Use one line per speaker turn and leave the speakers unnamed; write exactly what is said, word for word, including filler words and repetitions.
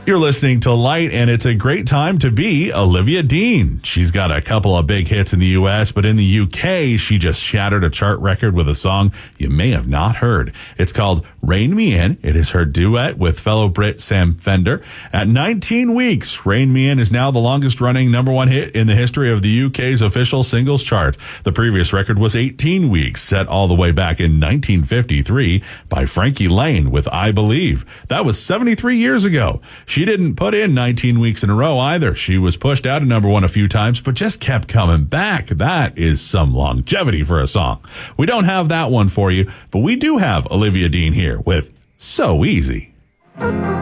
You're listening to Light, and it's a great time to be Olivia Dean. She's got a couple of big hits in the U S, but in the U K, she just shattered a chart record with a song you may have not heard. It's called Rein Me In. It is her duet with fellow Brit Sam Fender. At nineteen weeks, Rein Me In is now the longest-running number one hit in the history of the U K's official singles chart. The previous record was eighteen weeks, set all the way back in nineteen fifty-three by Frankie Lane with I Believe. That was seventy-three years ago. She didn't put in nineteen weeks in a row either. She was pushed out of number one a few times, but just kept coming back. That is some longevity for a song. We don't have that one for you, but we do have Olivia Dean here with So Easy.